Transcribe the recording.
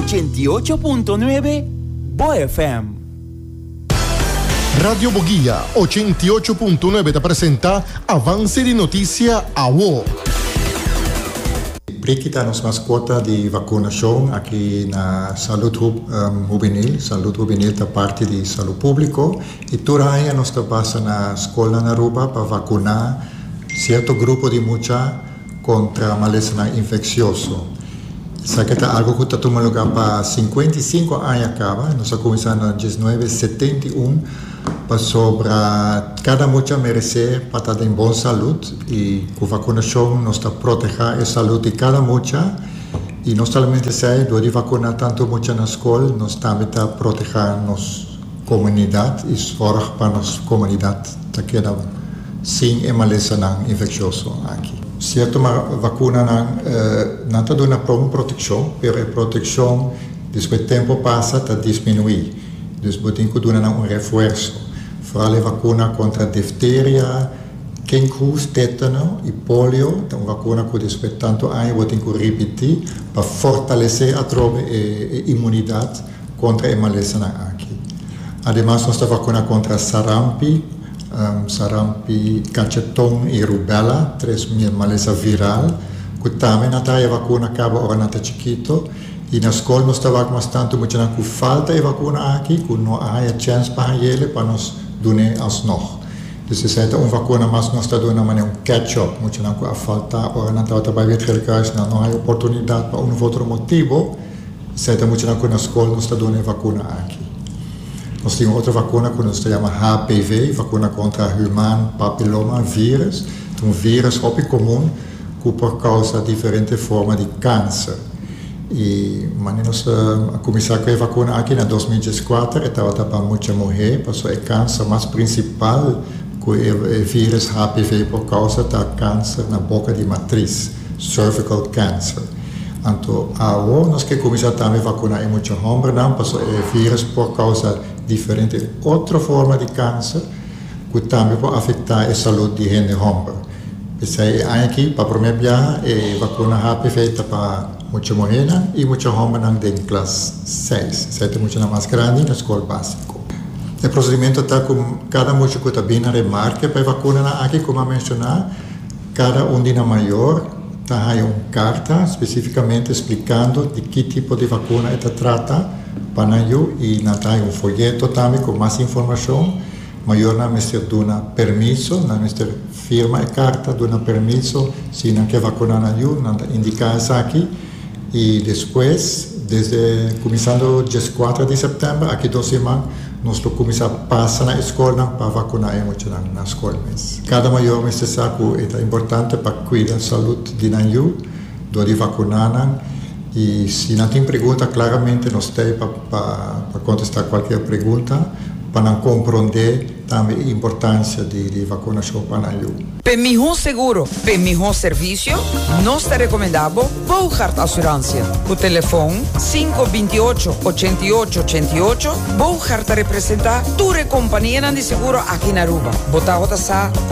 88.9 BoFM. Radio Boguía 88.9 te presenta Avance de Notícia AWO. Kita nos mascota de vacunação aqui na saúde juvenil da parte de saúde público e toda aí nós passa na escola na Aruba para vacunar certo grupo de mucha contra malestar infeccioso. Isso aqui é algo que está tomando lugar para 55 anos acaba, nós começamos em 1971 para sobre cada mucha merece para estar em boa saúde e com a vacunação nós está proteger a saúde de cada mucha e não somente sei do de vacinar tanto mucha na escola nós também está proteger nossa comunidade e sorg para nossa comunidade tá queda sem malestar infeccioso aqui. Certo, uma vacuna não está dando uma proteção, mas a proteção depois do tempo passa está diminuir. Depois tem que dar um reforço. Fala a vacuna contra difteria, quenkus, tétano e polio. Então, vacuna que depois de tanto anos tem que repetir para fortalecer a imunidade contra a malestar aqui. Ademais, nós estamos vacuna contra sarampi, cachetón e rubella, 3.000 maleza viral, que também não tem a vacuna acaba agora não está chiquito. E na escola nós estamos tanto muito que falta de vacuna aqui, que não há a chance para ele para nos dar aos nós. Então, se uma vacuna, mas nós estamos dando um catch-up, muito que a falta, agora não está para ver que não há oportunidade para outro motivo, se muito que na escola nós estamos dando vacuna aqui. Nós temos outra vacuna que nós chamamos HPV, vacuna contra human papilloma vírus, um vírus muito comum que por causa de diferentes formas de câncer. E nós começamos com a vacuna aqui em 2014, estava para muita mulher, passou o câncer mais principal, que é o vírus HPV por causa do câncer na boca de matriz, cervical cancer. Então, nós que começamos também a vacinar muita homem, passou o vírus por causa de diferentes outras formas de câncer, que também pode afetar a saúde de gente homem. Isso aí aqui, para a primeira vez, a vacuna HPV para muita mulher e muita homem em classe 6. Isso é muito mais grande na escola básica. O procedimento está com cada mulher que está bem na remarca para a vacuna aqui, como eu mencionei, cada de maior está aí uma carta especificamente explicando de que tipo de vacuna ela trata para eu e não está um folheto também com mais informação. Maior na mestre dona permisso, na mestre firma a carta dona permisso se não quer vacinar na eu, não indicar isso aqui. E depois, desde começando dia 4 de setembro, aqui 2 semanas, nós começamos a passar na escola para vacinar na escola. Cada maior mestre sabe que é importante para cuidar da saúde de nós, de vacinar. E se não tem pergunta, claramente nós temos para contestar qualquer pergunta, para não compreender também a importância de vacinação para nós. Para melhor seguro, para melhor serviço, nós te recomendamos Bouchard Assurância. O telefone 528-8888. Bouchard representa a tua companhia de seguro aqui na Aruba. Bota